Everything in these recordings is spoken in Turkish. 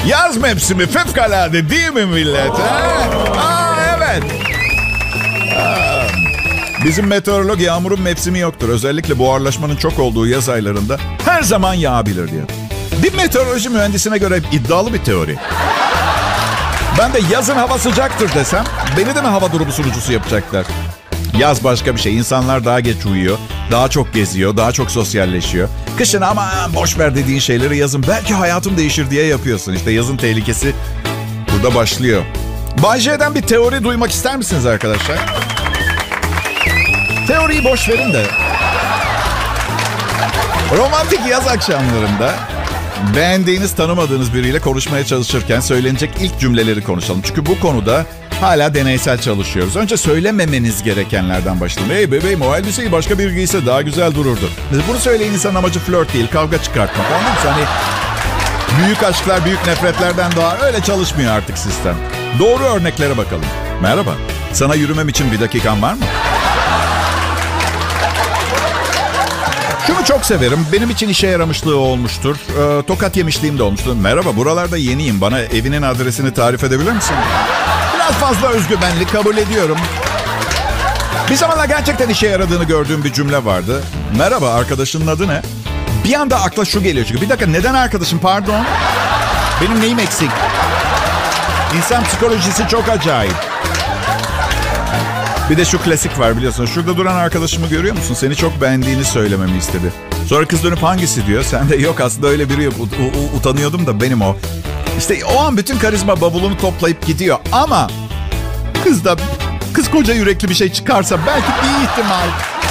Yaz mevsimi fevkalade değil mi millet? Evet. Bizim meteorolog yağmurun mevsimi yoktur. Özellikle buharlaşmanın çok olduğu yaz aylarında her zaman yağabilir diyor. Bir meteoroloji mühendisine göre iddialı bir teori. Ben de yazın hava sıcaktır desem beni de mi hava durumu sunucusu yapacaklar? Yaz başka bir şey. İnsanlar daha geç uyuyor, daha çok geziyor, daha çok sosyalleşiyor. Kışın ama boş ver dediğin şeyleri yazın belki hayatım değişir diye yapıyorsun. İşte yazın tehlikesi burada başlıyor. Bay J'den bir teori duymak ister misiniz arkadaşlar? Teoriyi boş verin de. Romantik yaz akşamlarında beğendiğiniz, tanımadığınız biriyle konuşmaya çalışırken söylenecek ilk cümleleri konuşalım. Çünkü bu konuda hala deneysel çalışıyoruz. Önce söylememeniz gerekenlerden başlayalım. Hey bebeğim, o elbiseyi başka biri giyse daha güzel dururdu. Bunu söyleyen insanın amacı flört değil, kavga çıkartmak. Anladın mı? Hani büyük aşklar, büyük nefretlerden doğar. Öyle çalışmıyor artık sistem. Doğru örneklere bakalım. Merhaba, sana yürümem için bir dakikan var mı? Şunu çok severim. Benim için işe yaramışlığı olmuştur. Tokat yemişliğim de olmuştur. Merhaba, buralarda yeniyim. Bana evinin adresini tarif edebilir misin? Biraz fazla özgüvenli, kabul ediyorum. Bir zamanlar gerçekten işe yaradığını gördüğüm bir cümle vardı. Merhaba, arkadaşının adı ne? Bir anda akla şu geliyor çünkü. Bir dakika, neden arkadaşım, pardon? Benim neyim eksik? İnsan psikolojisi çok acayip. Bir de şu klasik var biliyorsun. Şurada duran arkadaşımı görüyor musun? Seni çok beğendiğini söylememi istedi. Sonra kız dönüp hangisi diyor. Sen de yok aslında öyle biri yok. Utanıyordum da benim o. İşte o an bütün karizma bavulunu toplayıp gidiyor. Ama kız koca yürekli bir şey çıkarsa belki bir ihtimal.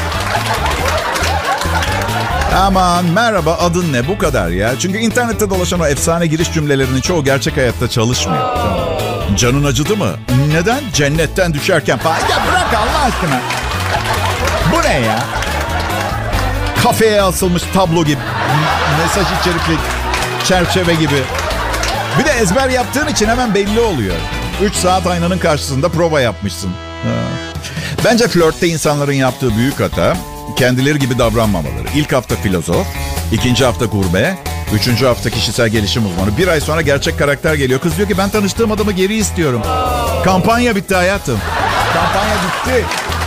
Aman merhaba, adın ne, bu kadar ya. Çünkü internette dolaşan o efsane giriş cümlelerinin çoğu gerçek hayatta çalışmıyor. Canın acıdı mı? Neden? Cennetten düşerken falan. Ya bırak Allah aşkına. Bu ne ya? Kafeye asılmış tablo gibi. Mesaj içerikli çerçeve gibi. Bir de ezber yaptığın için hemen belli oluyor. 3 saat aynanın karşısında prova yapmışsın. Bence flörtte insanların yaptığı büyük hata kendileri gibi davranmamaları. İlk hafta filozof, ikinci hafta gurme, üçüncü hafta kişisel gelişim uzmanı. Bir ay sonra gerçek karakter geliyor. Kız diyor ki ben tanıştığım adamı geri istiyorum. Kampanya bitti hayatım. Kampanya bitti.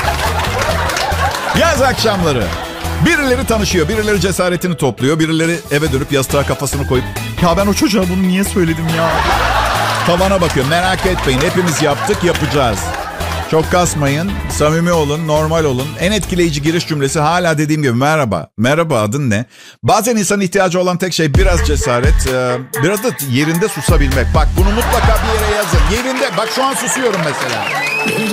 Yaz akşamları. Birileri tanışıyor, birileri cesaretini topluyor, birileri eve dönüp yastığa kafasını koyup ya ben o çocuğa bunu niye söyledim ya? Tavana bakıyor. Merak etmeyin, hepimiz yaptık, yapacağız. Çok kasmayın, samimi olun, normal olun. En etkileyici giriş cümlesi hala dediğim gibi merhaba. Merhaba, adın ne? Bazen insanın ihtiyacı olan tek şey biraz cesaret, biraz da yerinde susabilmek. Bak bunu mutlaka bir yere yazın. Yerinde, bak şu an susuyorum mesela.